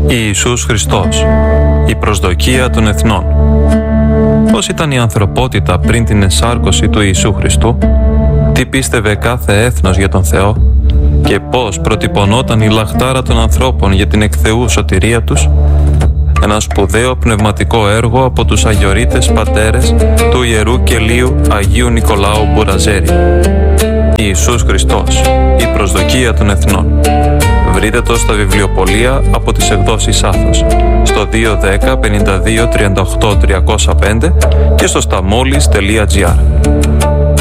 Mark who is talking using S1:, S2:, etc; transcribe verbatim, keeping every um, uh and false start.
S1: Ιησούς Χριστός, η προσδοκία των εθνών. Πώς ήταν η ανθρωπότητα πριν την ενσάρκωση του Ιησού Χριστού, τι πίστευε κάθε έθνος για τον Θεό και πώς προτυπωνόταν η λαχτάρα των ανθρώπων για την εκ Θεού σωτηρία τους, ένα σπουδαίο πνευματικό έργο από τους αγιορείτες πατέρες του Ιερού Κελίου Αγίου Νικολάου Μπουραζέρη. Ιησούς Χριστός, η προσδοκία των εθνών. Βρείτε το στα βιβλιοπωλεία από τις εκδόσεις Άθος, στο δύο δέκα πενήντα δύο τριάντα οκτώ τριακόσια πέντε και στο σταμόλης τελεία τζι άρ.